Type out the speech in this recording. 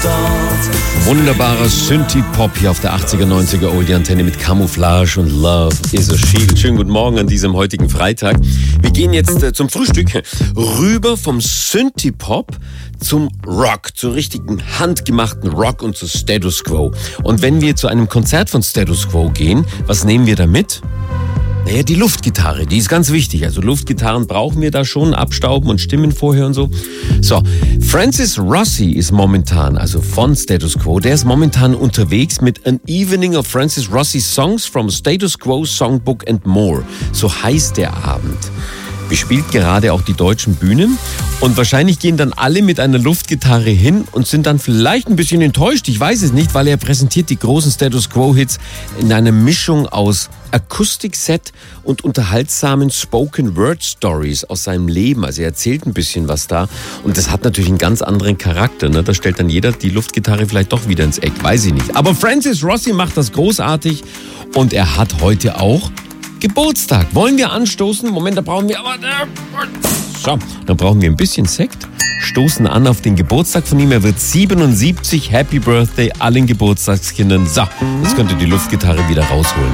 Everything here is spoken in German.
Wunderbarer Synthie-Pop hier auf der 80er, 90er Oldie-Antenne mit Camouflage und Love is a Shield. Schönen guten Morgen an diesem heutigen Freitag. Wir gehen jetzt zum Frühstück rüber vom Synthie-Pop zum Rock, zu richtigen handgemachten Rock und zu Status Quo. Und wenn wir zu einem Konzert von Status Quo gehen, was nehmen wir da mit? Naja, die Luftgitarre, die ist ganz wichtig. Also Luftgitarren brauchen wir da schon, abstauben und Stimmen vorher und so. So, Francis Rossi ist momentan, also von Status Quo, der ist momentan unterwegs mit An Evening of Francis Rossi Songs from Status Quo Songbook and More. So heißt der Abend. Bespielt gerade auch die deutschen Bühnen und wahrscheinlich gehen dann alle mit einer Luftgitarre hin und sind dann vielleicht ein bisschen enttäuscht, ich weiß es nicht, weil er präsentiert die großen Status Quo-Hits in einer Mischung aus Akustikset und unterhaltsamen Spoken-Word-Stories aus seinem Leben. Also er erzählt ein bisschen was da und das hat natürlich einen ganz anderen Charakter. Ne? Da stellt dann jeder die Luftgitarre vielleicht doch wieder ins Eck, weiß ich nicht. Aber Francis Rossi macht das großartig und er hat heute auch Geburtstag. Wollen wir anstoßen? Moment, da brauchen wir aber... So, dann brauchen wir ein bisschen Sekt. Stoßen an auf den Geburtstag von ihm. Er wird 77. Happy Birthday allen Geburtstagskindern. So, jetzt könnt ihr die Luftgitarre wieder rausholen.